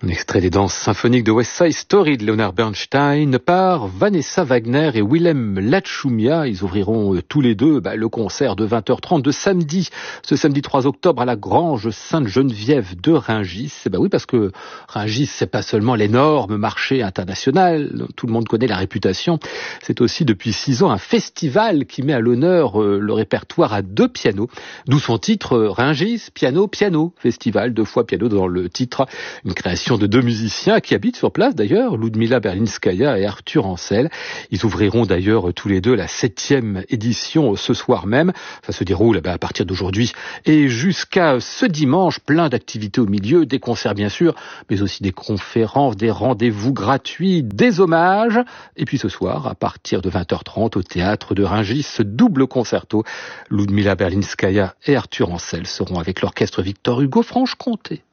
Un extrait des danses symphoniques de West Side Story de Leonard Bernstein par Vanessa Wagner et Willem Lachumia. Ils ouvriront tous les deux le concert de 20h30 de samedi, ce samedi 3 octobre à la Grange Sainte-Geneviève de Rungis. Oui, parce que Rungis, c'est pas seulement l'énorme marché international, tout le monde connaît la réputation. C'est aussi depuis 6 ans un festival qui met à l'honneur le répertoire à 2 pianos, d'où son titre Rungis, piano, piano, festival, 2 fois piano dans le titre, une création de 2 musiciens qui habitent sur place d'ailleurs, Ludmila Berlinskaya et Arthur Ancel. Ils ouvriront d'ailleurs tous les deux la 7e édition ce soir même. Ça se déroule à partir d'aujourd'hui et jusqu'à ce dimanche, plein d'activités au milieu, des concerts bien sûr, mais aussi des conférences, des rendez-vous gratuits, des hommages. Et puis ce soir, à partir de 20h30 au théâtre de Rungis, ce double concerto. Ludmila Berlinskaya et Arthur Ancel seront avec l'orchestre Victor Hugo Franche-Comté.